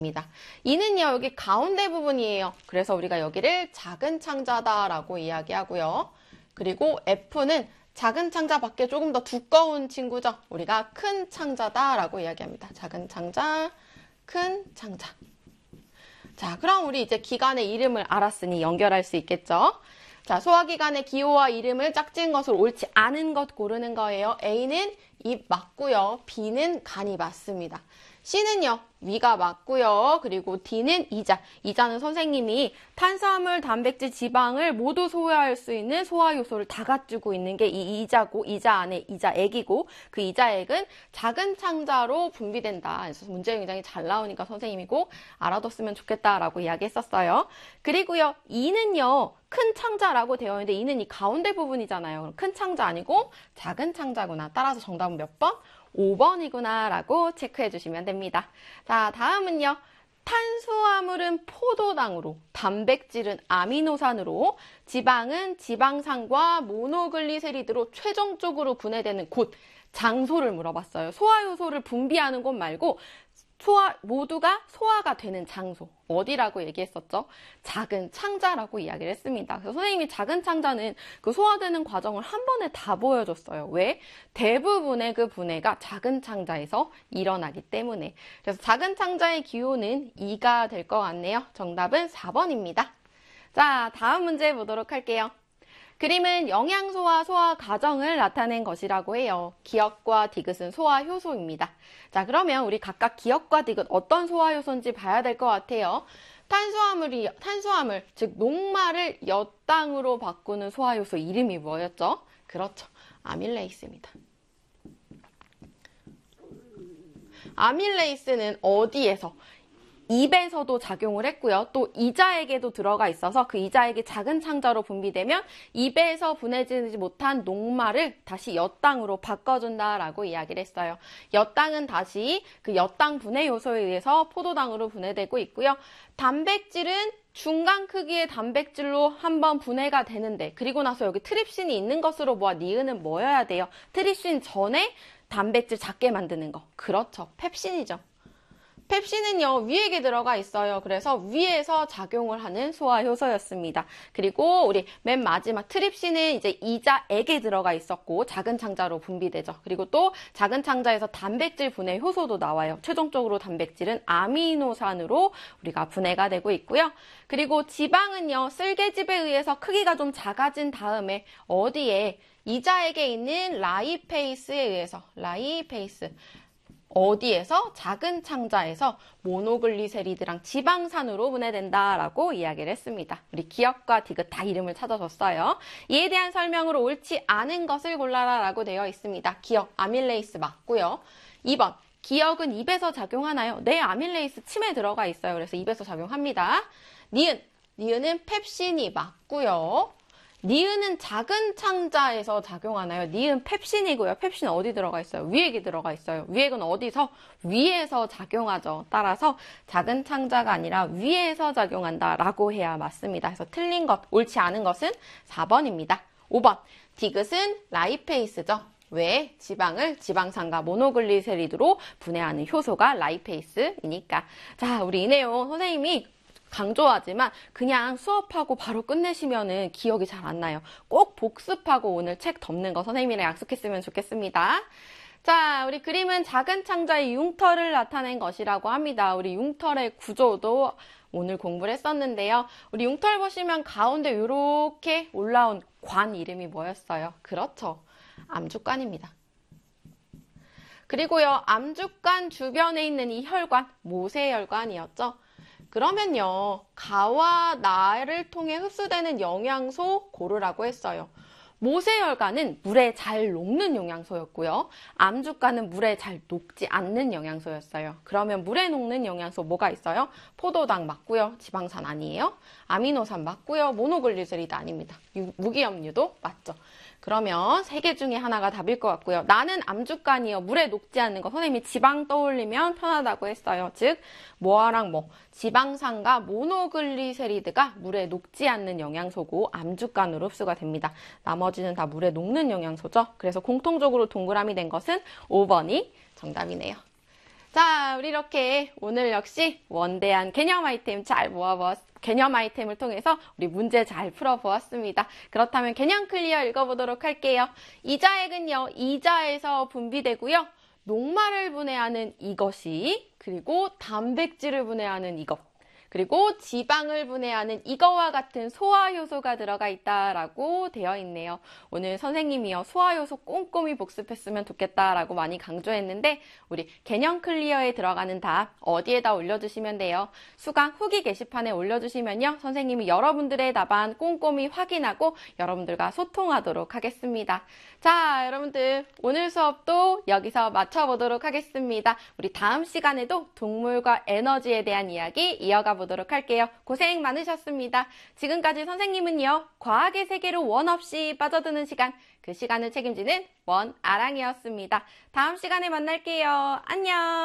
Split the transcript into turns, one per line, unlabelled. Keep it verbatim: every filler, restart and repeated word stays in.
이는요, 여기 가운데 부분이에요. 그래서 우리가 여기를 작은 창자다라고 이야기하고요. 그리고 F는 작은 창자 밖에 조금 더 두꺼운 친구죠. 우리가 큰 창자다라고 이야기합니다. 작은 창자, 큰 창자. 자, 그럼 우리 이제 기관의 이름을 알았으니 연결할 수 있겠죠? 자, 소화기관의 기호와 이름을 짝지은 것으로 옳지 않은 것 고르는 거예요. A는 입 맞고요. B는 간이 맞습니다. C는요, 위가 맞고요. 그리고 D는 이자. 이자는 선생님이 탄수화물, 단백질, 지방을 모두 소화할 수 있는 소화 요소를 다 갖추고 있는 게 이 이자고, 이자 안에 이자액이고, 그 이자액은 작은 창자로 분비된다. 그래서 문제 굉장히 잘 나오니까 선생님이고 알아뒀으면 좋겠다라고 이야기했었어요. 그리고요, 이는요, 큰 창자라고 되어 있는데 이는 이 가운데 부분이잖아요. 큰 창자 아니고 작은 창자구나. 따라서 정답은 몇 번? 오 번이구나 라고 체크해 주시면 됩니다. 자, 다음은요. 탄수화물은 포도당으로, 단백질은 아미노산으로, 지방은 지방산과 모노글리세리드로 최종적으로 분해되는 곳, 장소를 물어봤어요. 소화효소를 분비하는 곳 말고 소화, 모두가 소화가 되는 장소. 어디라고 얘기했었죠? 작은 창자라고 이야기를 했습니다. 그래서 선생님이 작은 창자는 그 소화되는 과정을 한 번에 다 보여줬어요. 왜? 대부분의 그 분해가 작은 창자에서 일어나기 때문에. 그래서 작은 창자의 기호는 이가 될 것 같네요. 정답은 사 번입니다. 자, 다음 문제 보도록 할게요. 그림은 영양소와 소화 과정을 나타낸 것이라고 해요. 기역과 디귿은 소화 효소입니다. 자, 그러면 우리 각각 기역과 디귿 어떤 소화 효소인지 봐야 될 것 같아요. 탄수화물이, 탄수화물, 즉 녹말을 엿당으로 바꾸는 소화 효소 이름이 뭐였죠? 그렇죠. 아밀레이스입니다. 아밀레이스는 어디에서? 입에서도 작용을 했고요. 또 이자액에도 들어가 있어서 그 이자액이 작은 창자로 분비되면 입에서 분해지지 못한 녹말을 다시 엿당으로 바꿔준다라고 이야기를 했어요. 엿당은 다시 그 엿당 분해 요소에 의해서 포도당으로 분해되고 있고요. 단백질은 중간 크기의 단백질로 한번 분해가 되는데 그리고 나서 여기 트립신이 있는 것으로 보아 니은은 뭐여야 돼요? 트립신 전에 단백질 작게 만드는 거. 그렇죠. 펩신이죠. 펩신은요, 위액에 들어가 있어요. 그래서 위에서 작용을 하는 소화 효소였습니다. 그리고 우리 맨 마지막 트립신은 이제 이자액에 들어가 있었고 작은 창자로 분비되죠. 그리고 또 작은 창자에서 단백질 분해 효소도 나와요. 최종적으로 단백질은 아미노산으로 우리가 분해가 되고 있고요. 그리고 지방은요, 쓸개즙에 의해서 크기가 좀 작아진 다음에 어디에? 이자액에 있는 라이페이스에 의해서 라이페이스 어디에서? 작은 창자에서 모노글리세리드랑 지방산으로 분해된다라고 이야기를 했습니다. 우리 기역과 디귿 다 이름을 찾아줬어요. 이에 대한 설명으로 옳지 않은 것을 골라라라고 되어 있습니다. 기역, 아밀레이스 맞고요. 이 번, 기역은 입에서 작용하나요? 네, 아밀레이스 침에 들어가 있어요. 그래서 입에서 작용합니다. 니은, 니은은 펩신이 맞고요. 니은은 작은 창자에서 작용하나요? 니은 펩신이고요. 펩신 어디 들어가 있어요? 위액이 들어가 있어요. 위액은 어디서? 위에서 작용하죠. 따라서 작은 창자가 아니라 위에서 작용한다라고 해야 맞습니다. 그래서 틀린 것, 옳지 않은 것은 사 번입니다. 오 번, 디귿은 라이페이스죠. 왜? 지방을 지방산과 모노글리세리드로 분해하는 효소가 라이페이스이니까. 자, 우리 이 내용 선생님이 강조하지만 그냥 수업하고 바로 끝내시면은 기억이 잘 안 나요. 꼭 복습하고 오늘 책 덮는 거 선생님이랑 약속했으면 좋겠습니다. 자, 우리 그림은 작은 창자의 융털을 나타낸 것이라고 합니다. 우리 융털의 구조도 오늘 공부를 했었는데요. 우리 융털 보시면 가운데 이렇게 올라온 관 이름이 뭐였어요? 그렇죠. 암주관입니다. 그리고요, 암주관 주변에 있는 이 혈관, 모세혈관이었죠. 그러면요, 가와 나를 통해 흡수되는 영양소 고르라고 했어요. 모세혈관은 물에 잘 녹는 영양소였고요. 암주관은 물에 잘 녹지 않는 영양소였어요. 그러면 물에 녹는 영양소 뭐가 있어요? 포도당 맞고요. 지방산 아니에요. 아미노산 맞고요. 모노글리세리드 아닙니다. 유, 무기염류도 맞죠. 그러면 세 개 중에 하나가 답일 것 같고요. 나는 암주관이요. 물에 녹지 않는 거. 선생님이 지방 떠올리면 편하다고 했어요. 즉 뭐랑 뭐 지방산과 모노글리세리드가 물에 녹지 않는 영양소고 암주관으로 흡수가 됩니다. 나머지는 다 물에 녹는 영양소죠. 그래서 공통적으로 동그라미 된 것은 오 번이 정답이네요. 자, 우리 이렇게 오늘 역시 원대한 개념 아이템 잘 모아보았, 개념 아이템을 통해서 우리 문제 잘 풀어보았습니다. 그렇다면 개념 클리어 읽어보도록 할게요. 이자액은요, 이자에서 분비되고요. 녹말을 분해하는 이것이, 그리고 단백질을 분해하는 이것, 그리고 지방을 분해하는 이거와 같은 소화효소가 들어가 있다라고 되어 있네요. 오늘 선생님이요, 소화효소 꼼꼼히 복습했으면 좋겠다라고 많이 강조했는데 우리 개념 클리어에 들어가는 답 어디에다 올려주시면 돼요? 수강 후기 게시판에 올려주시면요, 선생님이 여러분들의 답안 꼼꼼히 확인하고 여러분들과 소통하도록 하겠습니다. 자, 여러분들 오늘 수업도 여기서 마쳐보도록 하겠습니다. 우리 다음 시간에도 동물과 에너지에 대한 이야기 이어가 보도록 할게요. 고생 많으셨습니다. 지금까지 선생님은요, 과학의 세계로 원 없이 빠져드는 시간, 그 시간을 책임지는 원아랑이었습니다. 다음 시간에 만날게요. 안녕.